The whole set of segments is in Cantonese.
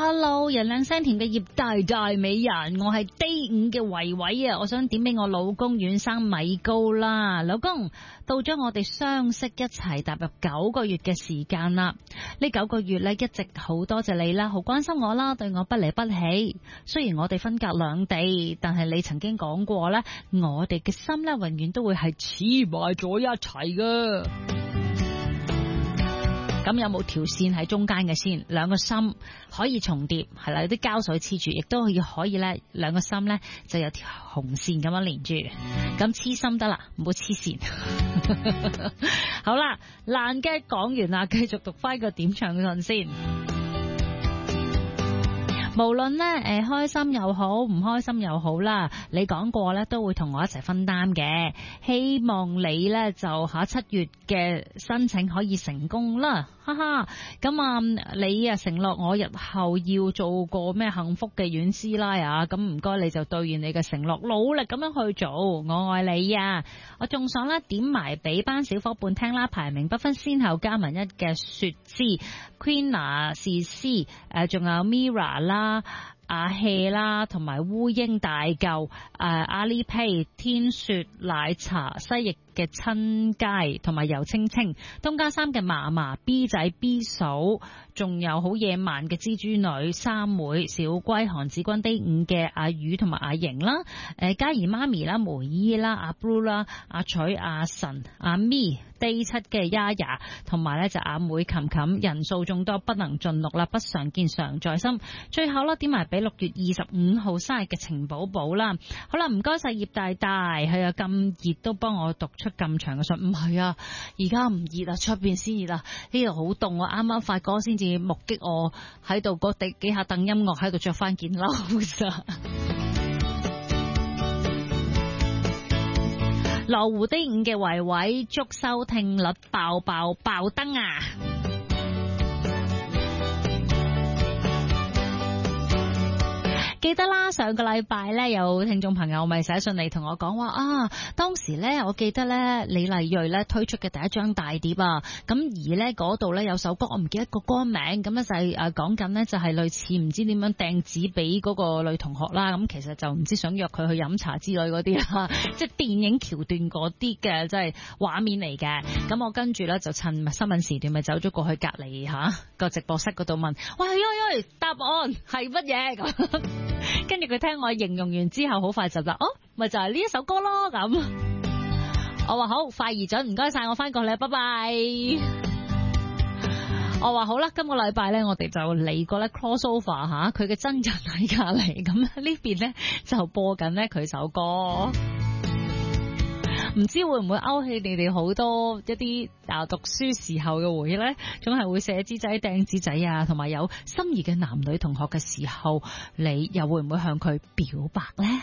Hello， 人靚聲甜嘅葉大大美人，我係 Day 5嘅維維啊！我想點俾我老公遠生米糕啦。老公，到咗我哋相識一齊踏入9個月嘅時間啦。呢9個月呢，一直好多謝你啦，好關心我啦，對我不離不棄。雖然我哋分隔兩地，但係你曾經講過呢，我哋嘅心呢，永遠都會係黐埋咗一齊噶。咁有冇條線喺中間嘅先？兩個心可以重疊，係啦，有啲膠水黐住，亦都可以咧，兩個心咧就有條紅線咁樣連住。咁黐心得啦，唔好黐線。好啦，爛嘅講完啦，繼續讀翻個點唱信先。無論咧開心又好，唔開心又好啦，你講過咧都會同我一齊分擔嘅。希望你咧就7月嘅申請可以成功啦，哈哈。咁啊，你啊承諾我日後要做個咩幸福嘅院師奶啊，咁唔該你就兌現你嘅承諾，努力咁樣去做。我愛你啊！我仲想咧點埋俾班小伙伴聽啦，排名不分先後加文一嘅雪芝、Queena、詩詩，仲有 Mira 啦、阿 Hea 啦，同埋烏蠅大舊、阿里呸、天雪奶茶、西翼嘅親街，同埋游青青、東家三嘅嫲嫲、B 仔 B 嫂，仲有好野蠻嘅蜘蛛女、三妹、小龜、韓子君、D 5嘅阿宇同埋阿瑩啦，嘉怡媽咪啦、梅姨啦、阿 Blue 啦、阿取、阿神、阿咪、D 7嘅 Yaya， 同埋咧就阿妹琴琴，人數眾多不能盡錄啦，不常見常在心。最後啦，點埋俾6月25號生日嘅程寶寶啦。好啦，唔該晒葉大大，係啊，咁熱都幫我讀出咁長嘅信。唔係啊，而家唔熱啊，出邊先熱啊，呢度好凍。我啱啱發哥先至目擊我喺度嗰幾下凳音樂喺度着翻件褸咋。羅湖的5嘅維維，祝收聽率爆燈啊！記得啦，上個禮拜咧有聽眾朋友咪寫信嚟同我講話啊，當時咧我記得咧李麗蕊咧推出嘅第一張大碟啊，咁而咧嗰度咧有首歌我唔記得個歌名，咁咧就係講緊咧就係類似唔知點樣掟紙俾嗰個女同學啦，咁其實就唔知想約佢去飲茶之類嗰啲啦，即係電影橋段嗰啲嘅即係畫面嚟嘅。咁我跟住咧就趁新聞時段咪走咗過去隔離個直播室嗰度問，喂，答案係乜嘢咁？跟住佢聽我形容完之後，好快就答，咪就係呢一首歌咯咁。我話好，快而準，唔該晒，我翻過嚟，拜拜。我話好啦，今個禮拜咧，我哋就嚟過咧 crossover 吓，佢嘅真人喺隔籬，咁呢邊咧就播緊咧佢首歌。唔知會唔會勾起你哋好多一啲讀書時候嘅回憶呢？總係會寫紙仔掟紙仔啊，同埋有心儀嘅男女同學嘅時候，你又會唔會向佢表白呢？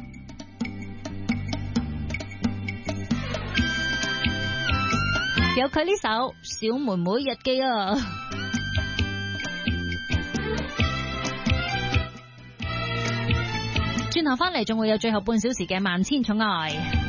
有佢呢首《小妹妹日記》啊！轉頭翻嚟仲會有最後半小時嘅萬千寵愛。